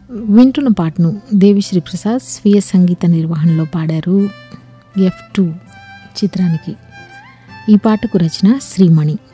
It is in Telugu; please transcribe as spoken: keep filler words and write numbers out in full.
వింటున్న పాటను దేవిశ్రీ ప్రసాద్ స్వీయ సంగీత నిర్వహణలో పాడారు. ఎఫ్ టూ చిత్రానికి. ఈ పాటకు రచన శ్రీమణి.